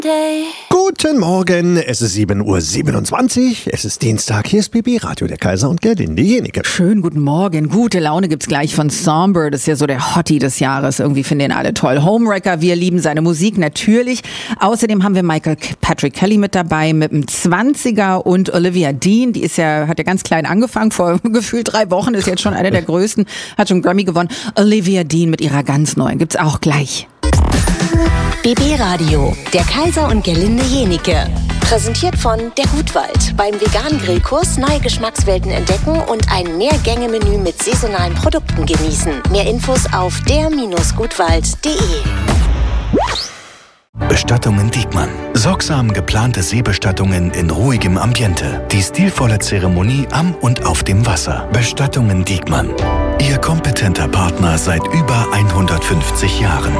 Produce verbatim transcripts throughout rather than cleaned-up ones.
Guten Morgen, es ist sieben Uhr siebenundzwanzig, es ist Dienstag, hier ist B B Radio, der Kaiser und Gerlinde Jenike. Schönen guten Morgen, gute Laune gibt's gleich von Songbird, das ist ja so der Hottie des Jahres, irgendwie finden den alle toll. Homewrecker, wir lieben seine Musik natürlich. Außerdem haben wir Michael Patrick Kelly mit dabei, mit dem zwanziger und Olivia Dean, die ist ja, hat ja ganz klein angefangen, vor gefühlt drei Wochen, ist jetzt schon eine der größten, hat schon Grammy gewonnen. Olivia Dean mit ihrer ganz neuen, gibt's auch gleich. B B Radio, der Kaiser und Gerlinde Jenike. Präsentiert von Der Gutwald. Beim veganen Grillkurs neue Geschmackswelten entdecken und ein Mehrgänge-Menü mit saisonalen Produkten genießen. Mehr Infos auf der Gutwald punkt de. Bestattungen Diekmann. Sorgsam geplante Seebestattungen in ruhigem Ambiente. Die stilvolle Zeremonie am und auf dem Wasser. Bestattungen Diekmann. Ihr kompetenter Partner seit über hundertfünfzig Jahren.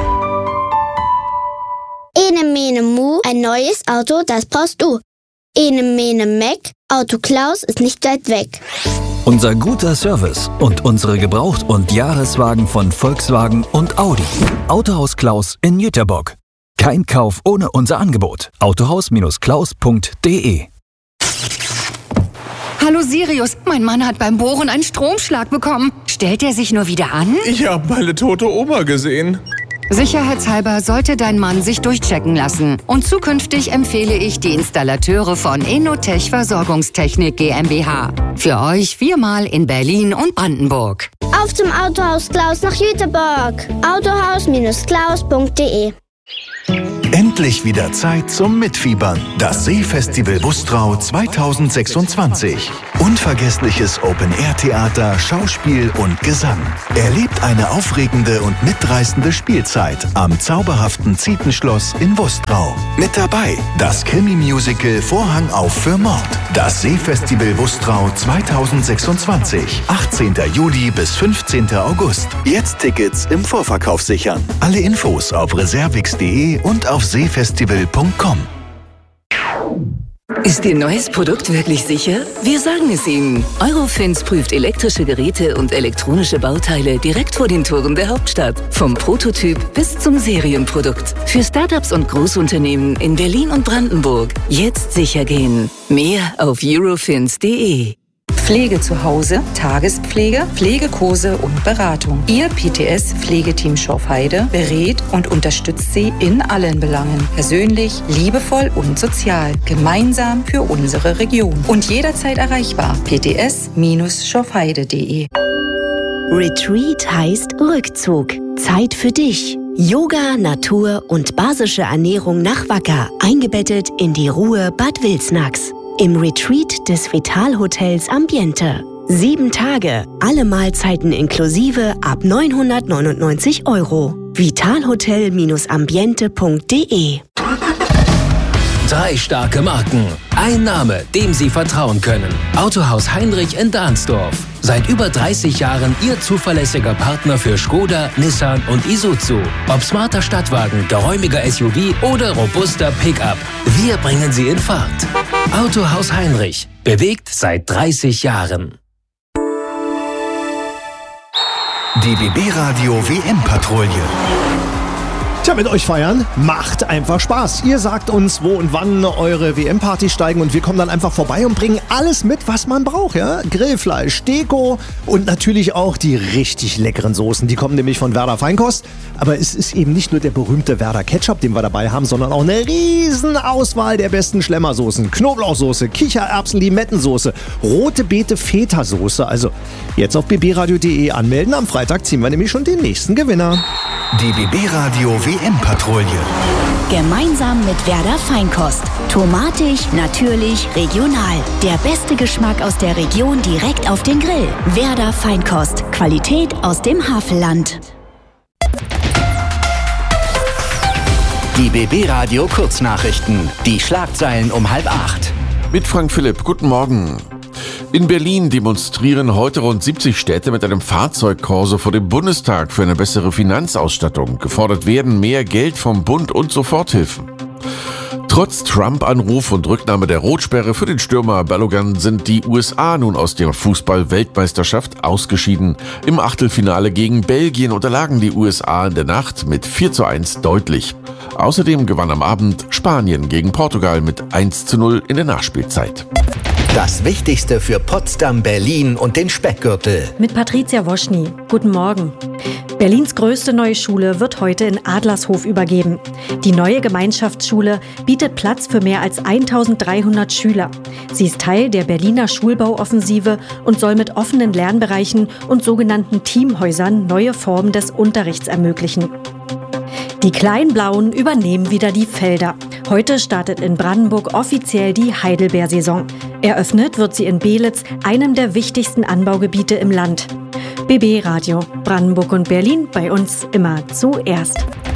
Ene Mene Mu, ein neues Auto, das brauchst du. Ene Mene Meck, Auto Klaus ist nicht weit weg. Unser guter Service und unsere Gebraucht- und Jahreswagen von Volkswagen und Audi. Autohaus Klaus in Jüterbock. Kein Kauf ohne unser Angebot. autohaus Klaus punkt de. Hallo Sirius, mein Mann hat beim Bohren einen Stromschlag bekommen. Stellt er sich nur wieder an? Ich habe meine tote Oma gesehen. Sicherheitshalber sollte dein Mann sich durchchecken lassen. Und zukünftig empfehle ich die Installateure von Enotech Versorgungstechnik GmbH. Für euch viermal in Berlin und Brandenburg. Auf zum Autohaus Klaus nach Jüterbock. autohaus Klaus punkt de. Endlich wieder Zeit zum Mitfiebern. Das Seefestival Bustrau zweitausendsechsundzwanzig. Unvergessliches Open-Air-Theater, Schauspiel und Gesang. Erlebt eine aufregende und mitreißende Spielzeit am zauberhaften Zietenschloss in Bustrau. Mit dabei das Krimi-Musical Vorhang auf für Mord. Das Seefestival Bustrau zweitausendsechsundzwanzig. achtzehnter Juli bis fünfzehnter August. Jetzt Tickets im Vorverkauf sichern. Alle Infos auf reservix punkt de und auf seefestival punkt com. Ist Ihr neues Produkt wirklich sicher? Wir sagen es Ihnen. Eurofins prüft elektrische Geräte und elektronische Bauteile direkt vor den Toren der Hauptstadt. Vom Prototyp bis zum Serienprodukt. Für Startups und Großunternehmen in Berlin und Brandenburg. Jetzt sicher gehen. Mehr auf eurofins punkt de. Pflege zu Hause, Tagespflege, Pflegekurse und Beratung. Ihr P T S-Pflegeteam Schorfheide berät und unterstützt Sie in allen Belangen. Persönlich, liebevoll und sozial. Gemeinsam für unsere Region. Und jederzeit erreichbar. p t s schorfheide punkt de. Retreat heißt Rückzug. Zeit für dich. Yoga, Natur und basische Ernährung nach Wacker. Eingebettet in die Ruhe Bad Wilsnax. Im Retreat des Vital-Hotels Ambiente. Sieben Tage, alle Mahlzeiten inklusive ab neunhundertneunundneunzig Euro. vitalhotel ambiente punkt de. Drei starke Marken. Ein Name, dem Sie vertrauen können. Autohaus Heinrich in Dahnsdorf. Seit über dreißig Jahren Ihr zuverlässiger Partner für Skoda, Nissan und Isuzu. Ob smarter Stadtwagen, geräumiger S U V oder robuster Pickup. Wir bringen Sie in Fahrt. Autohaus Heinrich. Bewegt seit dreißig Jahren. Die B B Radio W M-Patrouille. Tja, mit euch feiern macht einfach Spaß. Ihr sagt uns, wo und wann eure W M-Partys steigen und wir kommen dann einfach vorbei und bringen alles mit, was man braucht. Ja? Grillfleisch, Deko und natürlich auch die richtig leckeren Soßen. Die kommen nämlich von Werder Feinkost. Aber es ist eben nicht nur der berühmte Werder Ketchup, den wir dabei haben, sondern auch eine riesen Auswahl der besten Schlemmersoßen. Knoblauchsoße, Kichererbsen, Limettensoße, rote Beete, Feta-Soße. Also jetzt auf b b radio punkt de anmelden. Am Freitag ziehen wir nämlich schon den nächsten Gewinner. Die B B Radio W M-Patrouille. Gemeinsam mit Werder Feinkost. Tomatig, natürlich, regional. Der beste Geschmack aus der Region direkt auf den Grill. Werder Feinkost. Qualität aus dem Havelland. Die B B Radio Kurznachrichten. Die Schlagzeilen um halb acht. Mit Frank Philipp. Guten Morgen. In Berlin demonstrieren heute rund siebzig Städte mit einem Fahrzeugkorso vor dem Bundestag für eine bessere Finanzausstattung. Gefordert werden mehr Geld vom Bund und Soforthilfen. Trotz Trotz Trump-Anruf und Rücknahme der Rotsperre für den Stürmer Balogun sind die U S A nun aus der Fußball-Weltmeisterschaft ausgeschieden. Im Achtelfinale gegen Belgien unterlagen die U S A in der Nacht mit vier zu eins deutlich. Außerdem gewann am Abend Spanien gegen Portugal mit eins zu null in der Nachspielzeit. Das Wichtigste für Potsdam, Berlin und den Speckgürtel. Mit Patricia Woschny. Guten Morgen. Berlins größte neue Schule wird heute in Adlershof übergeben. Die neue Gemeinschaftsschule bietet Platz für mehr als eintausenddreihundert Schüler. Sie ist Teil der Berliner Schulbauoffensive und soll mit offenen Lernbereichen und sogenannten Teamhäusern neue Formen des Unterrichts ermöglichen. Die Kleinblauen übernehmen wieder die Felder. Heute startet in Brandenburg offiziell die Heidelbeersaison. Eröffnet wird sie in Belitz, einem der wichtigsten Anbaugebiete im Land. B B Radio, Brandenburg und Berlin, bei uns immer zuerst.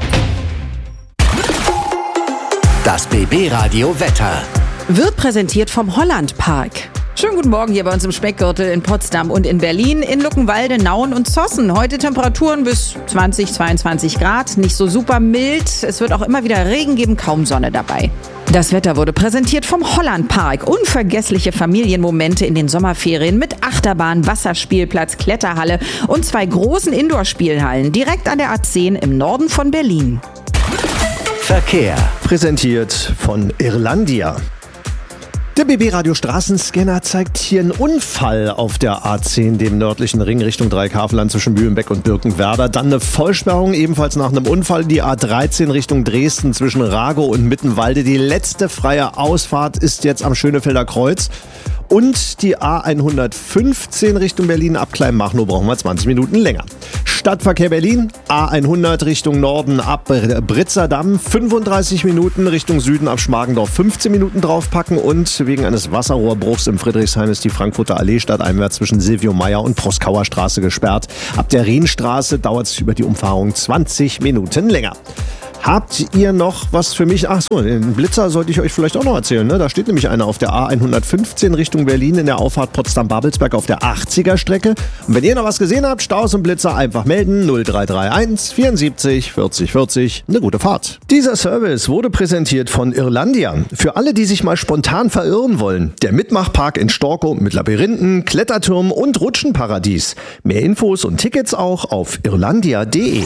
Das B B Radio Wetter wird präsentiert vom Holland Park. Schönen guten Morgen hier bei uns im Speckgürtel in Potsdam und in Berlin, in Luckenwalde, Nauen und Zossen. Heute Temperaturen bis zwanzig, zweiundzwanzig Grad, nicht so super mild. Es wird auch immer wieder Regen geben, kaum Sonne dabei. Das Wetter wurde präsentiert vom Holland Park. Unvergessliche Familienmomente in den Sommerferien mit Achterbahn, Wasserspielplatz, Kletterhalle und zwei großen Indoor-Spielhallen direkt an der A zehn im Norden von Berlin. Verkehr. Präsentiert von Irlandia. Der B B-Radio Straßenscanner zeigt hier einen Unfall auf der A zehn, dem nördlichen Ring Richtung Dreieckhavelland zwischen Mühlenbeck und Birkenwerder. Dann eine Vollsperrung, ebenfalls nach einem Unfall, die A dreizehn Richtung Dresden zwischen Ragow und Mittenwalde. Die letzte freie Ausfahrt ist jetzt am Schönefelder Kreuz. Und die A hundertfünfzehn Richtung Berlin ab Kleinmachnow brauchen wir zwanzig Minuten länger. Stadtverkehr Berlin, A hundert Richtung Norden ab Britzerdamm, fünfunddreißig Minuten, Richtung Süden ab Schmargendorf fünfzehn Minuten draufpacken und wegen eines Wasserrohrbruchs im Friedrichshain ist die Frankfurter Allee stadteinwärts zwischen Silvio Meyer und Proskauer Straße gesperrt. Ab der Rienstraße dauert es über die Umfahrung zwanzig Minuten länger. Habt ihr noch was für mich? Ach so, den Blitzer sollte ich euch vielleicht auch noch erzählen. Ne? Da steht nämlich einer auf der A hundertfünfzehn Richtung Berlin in der Auffahrt Potsdam-Babelsberg auf der achtziger Strecke. Und wenn ihr noch was gesehen habt, Staus und Blitzer einfach melden. null drei drei eins vierundsiebzig vierzig vierzig. Eine gute Fahrt. Dieser Service wurde präsentiert von Irlandia. Für alle, die sich mal spontan verirren wollen. Der Mitmachpark in Storkow mit Labyrinthen, Kletterturm und Rutschenparadies. Mehr Infos und Tickets auch auf irlandia punkt de.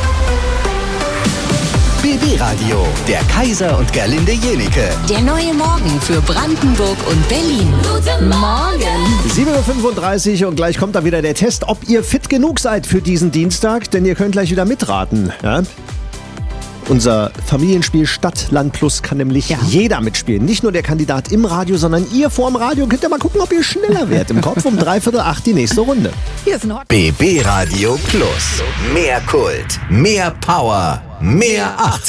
B B-Radio, der Kaiser und Gerlinde Jenike. Der neue Morgen für Brandenburg und Berlin. Guten Morgen. sieben Uhr fünfunddreißig und gleich kommt da wieder der Test, ob ihr fit genug seid für diesen Dienstag, denn ihr könnt gleich wieder mitraten. Ja? Unser Familienspiel Stadt, Land Plus kann nämlich ja. jeder mitspielen. Nicht nur der Kandidat im Radio, sondern ihr vorm Radio. Könnt ihr mal gucken, ob ihr schneller werdet. Im Kopf um dreiviertel acht die nächste Runde. Hier ist noch B B-Radio Plus. Mehr Kult, mehr Power, mehr achtziger.